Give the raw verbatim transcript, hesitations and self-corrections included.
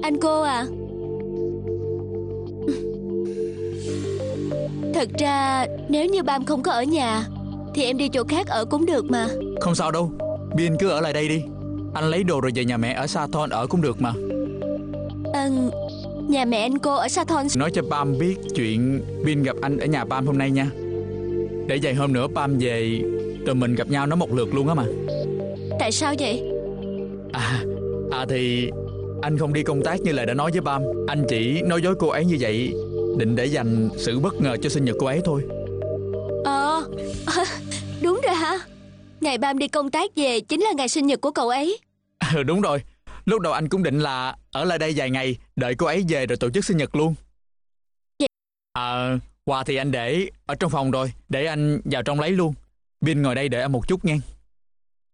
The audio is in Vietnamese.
Anh cô à, thật ra nếu như Bam không có ở nhà thì em đi chỗ khác ở cũng được mà. Không sao đâu, Bin cứ ở lại đây đi. Anh lấy đồ rồi về nhà mẹ ở Sathon ở cũng được mà. À, nhà mẹ anh cô ở Sathon. Nói cho Bam biết chuyện Bin gặp anh ở nhà Bam hôm nay nha. Để vài hôm nữa Bam về rồi mình gặp nhau nói một lượt luôn á mà. Tại sao vậy? À, à thì anh không đi công tác như lời đã nói với Bam. Anh chỉ nói dối cô ấy như vậy định để dành sự bất ngờ cho sinh nhật cô ấy thôi. Ờ à, đúng rồi hả? Ngày Bam đi công tác về chính là ngày sinh nhật của cậu ấy. Ừ, đúng rồi. Lúc đầu anh cũng định là ở lại đây vài ngày đợi cô ấy về rồi tổ chức sinh nhật luôn. Vậy... À, quà thì anh để ở trong phòng rồi, để anh vào trong lấy luôn. Bin ngồi đây đợi anh một chút nha.